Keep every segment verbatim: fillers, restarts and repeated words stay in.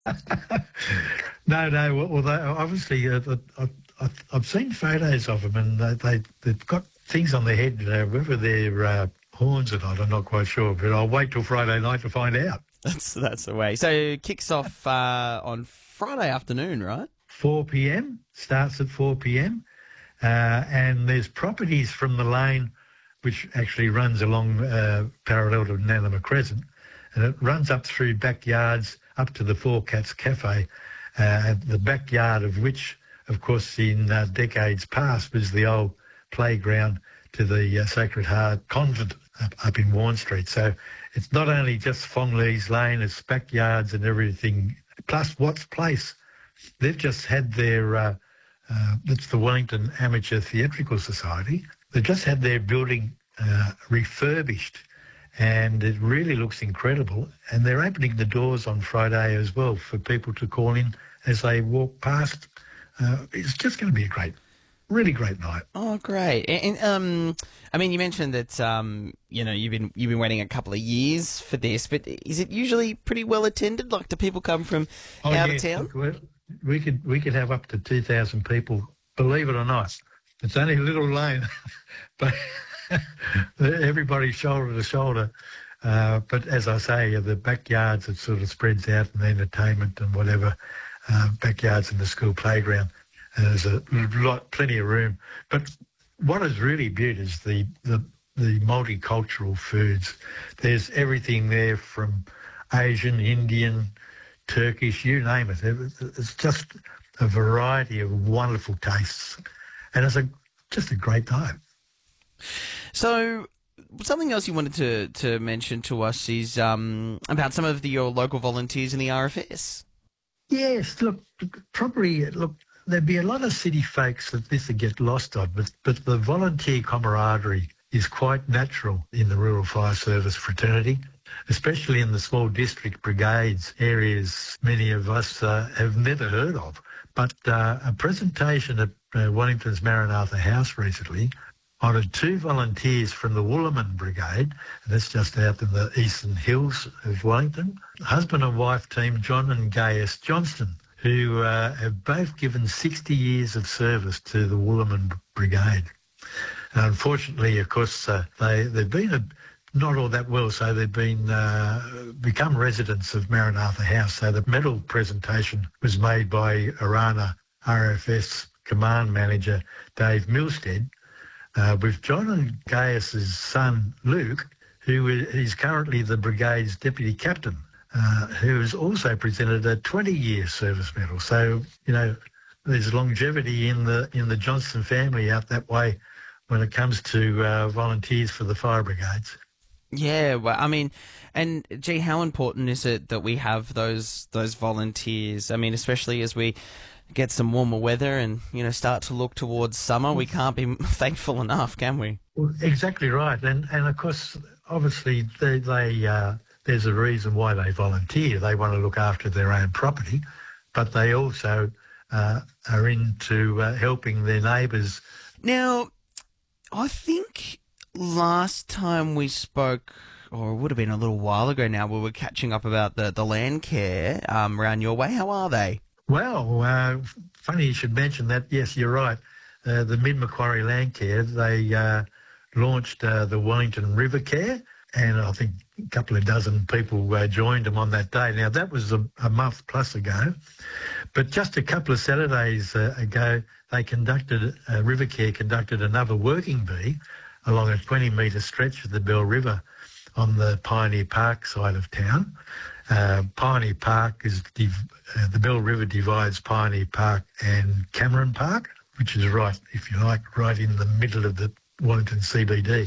No, no. Well, well, they, obviously, uh, I, I, I've seen photos of them, and they, they they've got things on their head. Uh, whether they're uh, horns or not, I'm not quite sure. But I'll wait till Friday night to find out. That's that's the way. So it kicks off uh, on Friday afternoon, right? four p m starts at four p m. Uh, and there's properties from the lane, which actually runs along uh, parallel to Nanama Crescent, and it runs up through backyards up to the Four Cats Cafe, uh, the backyard of which, of course, in uh, decades past was the old playground to the uh, Sacred Heart Convent up, up in Warren Street. So it's not only just Fonglees Lane, it's backyards and everything, plus Watts Place. They've just had their, uh, uh, it's the Wellington Amateur Theatrical Society, they've just had their building uh, refurbished, and it really looks incredible. And they're opening the doors on Friday as well for people to call in as they walk past. Uh, it's just going to be a great, really great night. Oh, great! And, and um, I mean, you mentioned that um, you know, you've been you've been waiting a couple of years for this, but is it usually pretty well attended? Like, do people come from Oh, out yes, of town? look, we we could we could have up to two thousand people. Believe it or not, it's only a little lane, but everybody's shoulder to shoulder. Uh, but as I say, the backyards, it sort of spreads out, and entertainment and whatever, uh, backyards in the school playground. And there's a lot, plenty of room. But what is really beautiful is the, the, the multicultural foods. There's everything there from Asian, Indian, Turkish, you name it. It's just a variety of wonderful tastes. And it's a, just a great night. So, something else you wanted to, to mention to us is um, about some of the, your local volunteers in the R F S. Yes, look, probably, look, there'd be a lot of city folks that this would get lost on, but, but the volunteer camaraderie is quite natural in the Rural Fire Service fraternity, especially in the small district brigades, areas many of us uh, have never heard of. But uh, a presentation at uh, Wellington's Maranatha House recently honoured two volunteers from the Wooloman Brigade, and that's just out in the eastern hills of Wellington, husband and wife team John and Gaius Johnston, who uh, have both given sixty years of service to the Wooloman Brigade. And unfortunately, of course, uh, they, they've been a, not all that well, so they've been uh, become residents of Maranatha House. So the medal presentation was made by Arana R F S Command Manager Dave Milstead, uh, with John and Gaius's son Luke, who is currently the brigade's deputy captain, uh, who has also presented a twenty-year service medal. So, you know, there's longevity in the in the Johnston family out that way when it comes to uh, volunteers for the fire brigades. Yeah, well, I mean, and gee, how important is it that we have those those volunteers? I mean, especially as we get some warmer weather and, you know, start to look towards summer, we can't be thankful enough, can we? Well, exactly right, and and of course, obviously, they, they uh, there's a reason why they volunteer. They want to look after their own property, but they also uh, are into uh, helping their neighbours. Now, I think last time we spoke, or it would have been a little while ago now, we were catching up about the, the land care um, around your way. How are they? Well, uh, funny you should mention that. Yes, you're right. Uh, the Mid-Macquarie Land Care, they uh, launched uh, the Wellington River Care, and I think a couple of dozen people uh, joined them on that day. Now, that was a, a month plus ago, but just a couple of Saturdays uh, ago, they conducted, uh, River Care conducted another working bee along a twenty metre stretch of the Bell River on the Pioneer Park side of town. Uh, Pioneer Park is, div- uh, the Bell River divides Pioneer Park and Cameron Park, which is right, if you like, right in the middle of the Wellington C B D.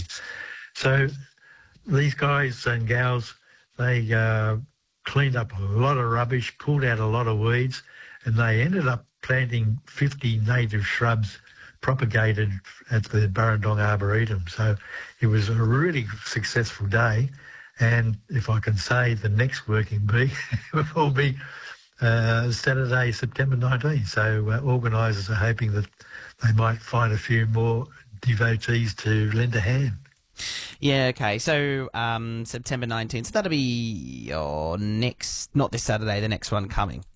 So these guys and gals, they uh, cleaned up a lot of rubbish, pulled out a lot of weeds, and they ended up planting fifty native shrubs propagated at the Burrendong Arboretum. So it was a really successful day. And if I can say, the next working bee will be uh, Saturday, September nineteenth. So uh, organisers are hoping that they might find a few more devotees to lend a hand. Yeah, okay. So um, September nineteenth. So that'll be your next, not this Saturday, the next one coming.